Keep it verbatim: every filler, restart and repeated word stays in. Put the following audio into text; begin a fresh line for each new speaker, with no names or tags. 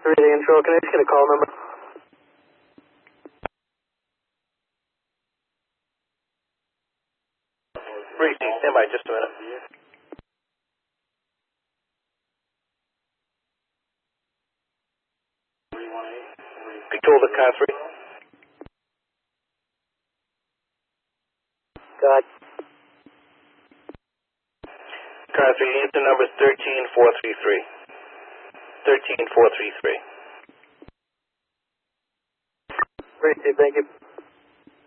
Reading intro, can I just get a call number?
Breezy, stand by just a minute. Victola, car three.
God.
Car three, unit number is thirteen four three three. thirteen four three three.
Reading, thank you.